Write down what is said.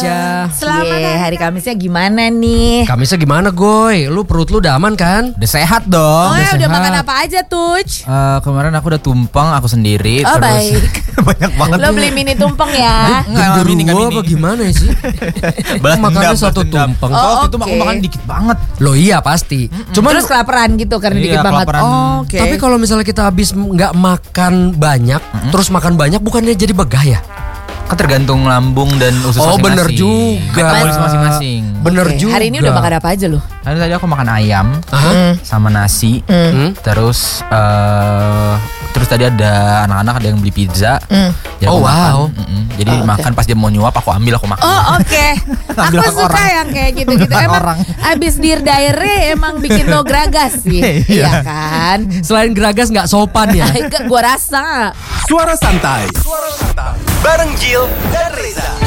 aja. Selamat Hari Kamisnya gimana nih? Kamisnya gimana, Goy? Lu perut lu udah aman kan? Udah sehat dong. Oh ya, udah sehat. makan apa aja Tuj? Kemarin aku udah tumpeng aku sendiri. Oh terus baik. banyak banget. Lo beli mini tumpeng ya? Enggak mini Gua apa gimana sih? Balas Makannya dendam, satu balas dendam. tumpeng. Oh, Waktu itu oke. aku makan dikit banget. Loh iya pasti. Cuman Terus kelaparan gitu karena Iya, dikit banget. kelaparan. Oh, oke. tapi kalau misalnya kita habis nggak makan banyak, terus makan banyak bukannya jadi begah ya? Kan tergantung lambung dan usus Oh, masing-masing. bener juga. Metabolisme masing-masing. Bener Oke, juga. Hari ini udah makan apa aja lo? Tadi aku makan ayam sama nasi. Terus terus tadi ada anak-anak ada yang beli pizza. Jadi Oh, aku makan. wow. Jadi makan pas dia mau nyuap aku ambil aku makan. Oh oke. Aku Ambil hak suka orang. yang kayak gitu-gitu. Hak Emang orang. abis Dear Diary emang bikin lo geragas sih. Iya kan? Selain geragas nggak sopan ya. Gua rasa. Suara santai. Bareng Jill dan Reza.